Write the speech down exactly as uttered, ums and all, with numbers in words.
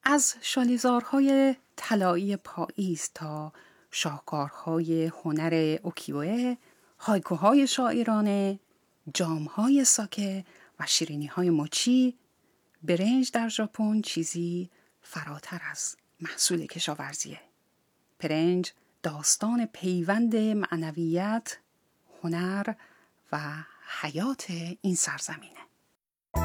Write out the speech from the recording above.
از شالیزارهای طلایی پاییز تا شاهکارهای هنر اوکیوئه، هایکوهای شاعرانه، جامهای ساکه و شیرینیهای موچی، برنج در ژاپن چیزی فراتر از محصول کشاورزیه. برنج داستان پیوند معنویت، هنر و حیات این سرزمینه.